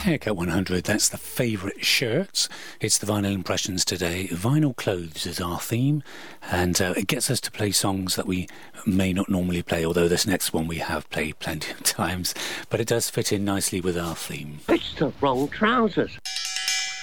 Haircut 100, that's the favourite shirts. It's the Vinyl Impressions today. Vinyl clothes is our theme, and it gets us to play songs that we may not normally play, although this next one we have played plenty of times, but it does fit in nicely with our theme. It's the wrong trousers.